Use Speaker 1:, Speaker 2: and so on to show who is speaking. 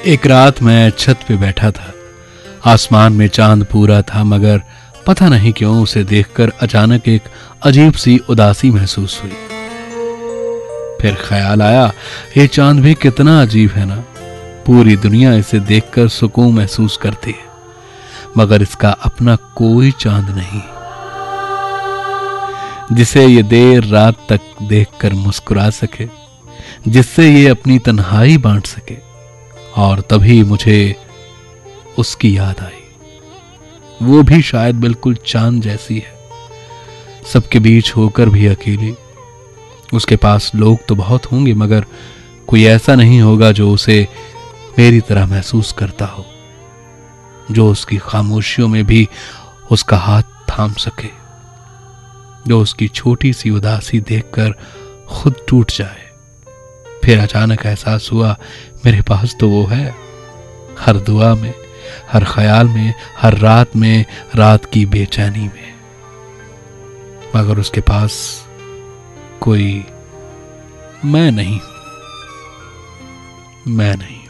Speaker 1: एक रात मैं छत पे बैठा था। आसमान में चांद पूरा था, मगर पता नहीं क्यों उसे देखकर अचानक एक अजीब सी उदासी महसूस हुई। फिर ख्याल आया, ये चांद भी कितना अजीब है ना। पूरी दुनिया इसे देखकर सुकून महसूस करती है, मगर इसका अपना कोई चांद नहीं जिसे ये देर रात तक देखकर मुस्कुरा सके, जिससे ये अपनी तन्हाई बांट सके। और तभी मुझे उसकी याद आई। वो भी शायद बिल्कुल चांद जैसी है, सबके बीच होकर भी अकेली। उसके पास लोग तो बहुत होंगे, मगर कोई ऐसा नहीं होगा जो उसे मेरी तरह महसूस करता हो, जो उसकी खामोशियों में भी उसका हाथ थाम सके, जो उसकी छोटी सी उदासी देखकर खुद टूट जाए। फिर अचानक एहसास हुआ, मेरे पास तो वो है, हर दुआ में, हर ख्याल में, हर रात में, रात की बेचैनी में। मगर उसके पास कोई मैं नहीं।